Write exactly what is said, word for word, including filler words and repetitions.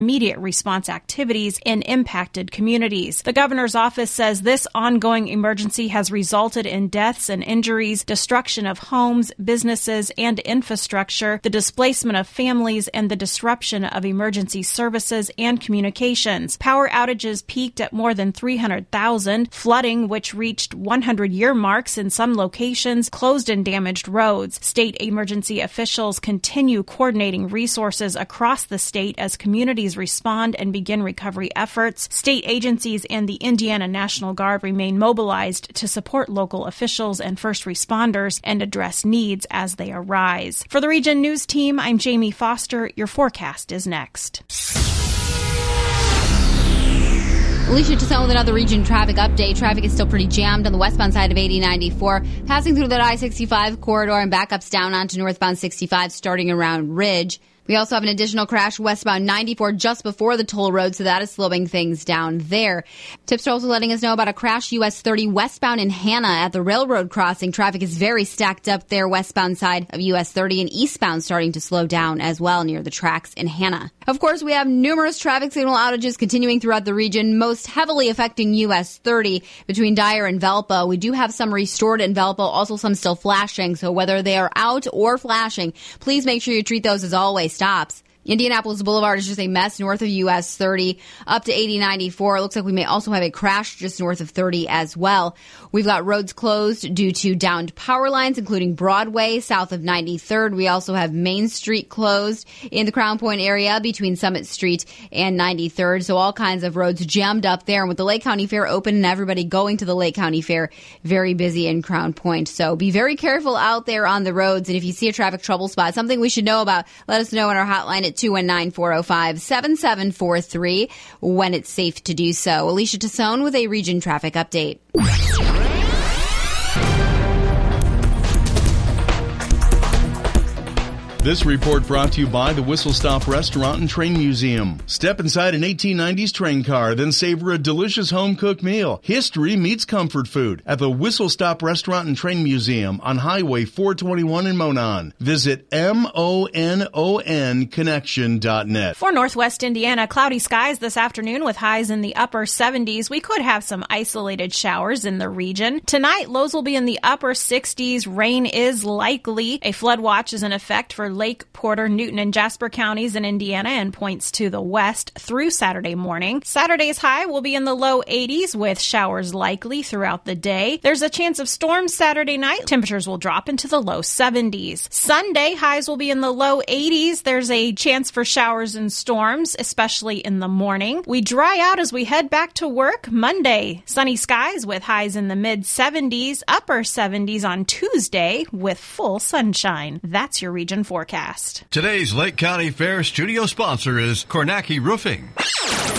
immediate response activities in impacted communities. The governor's office says this ongoing emergency has resulted in deaths and injuries, destruction of homes, businesses, and infrastructure, the displacement of families, and the disruption of emergency services and communications. Power outages peaked at more than three hundred thousand. Flooding, which reached hundred-year marks in some locations, closed and damaged roads. State emergency officials continue coordinating resources across the state as communities respond and begin recovery efforts. State agencies and the Indiana National Guard remain mobilized to support local officials and first responders and address needs as they arise. For the Region News Team, I'm Jamie Foster. Your forecast is next. Alicia Tassone with another region traffic update. Traffic is still pretty jammed on the westbound side of eighty ninety-four, passing through that I sixty-five corridor and backups down onto northbound sixty-five starting around Ridge. We also have an additional crash westbound ninety-four just before the toll road, so that is slowing things down there. Tips are also letting us know about a crash U S thirty westbound in Hannah at the railroad crossing. Traffic is very stacked up there westbound side of U S thirty, and eastbound starting to slow down as well near the tracks in Hannah. Of course, we have numerous traffic signal outages continuing throughout the region, most heavily affecting U S thirty between Dyer and Valpo. We do have some restored in Valpo, also some still flashing, so whether they are out or flashing, please make sure you treat those as always stops. Indianapolis Boulevard is just a mess north of U S thirty up to eighty ninety-four. It looks like we may also have a crash just north of thirty as well. We've got roads closed due to downed power lines, including Broadway south of ninety-third. We also have Main Street closed in the Crown Point area between Summit Street and ninety-third. So all kinds of roads jammed up there. And with the Lake County Fair open and everybody going to the Lake County Fair, very busy in Crown Point. So be very careful out there on the roads. And if you see a traffic trouble spot, something we should know about, let us know on our hotline at two one nine, four oh five, seven seven four three when it's safe to do so. Alicia Tassone with a Region Traffic Update. This report brought to you by the Whistle Stop Restaurant and Train Museum. Step inside an eighteen nineties train car, then savor a delicious home-cooked meal. History meets comfort food at the Whistle Stop Restaurant and Train Museum on Highway four twenty-one in Monon. Visit M O N O N connection dot net. For Northwest Indiana, cloudy skies this afternoon with highs in the upper seventies. We could have some isolated showers in the region. Tonight, lows will be in the upper sixties. Rain is likely. A flood watch is in effect for Lake, Porter, Newton, and Jasper counties in Indiana and points to the west through Saturday morning. Saturday's high will be in the low eighties with showers likely throughout the day. There's a chance of storms Saturday night. Temperatures will drop into the low seventies. Sunday, highs will be in the low eighties. There's a chance for showers and storms, especially in the morning. We dry out as we head back to work. Monday, sunny skies with highs in the mid seventies, upper seventies on Tuesday with full sunshine. That's your region forecast. Today's Lake County Fair studio sponsor is Kornacki Roofing.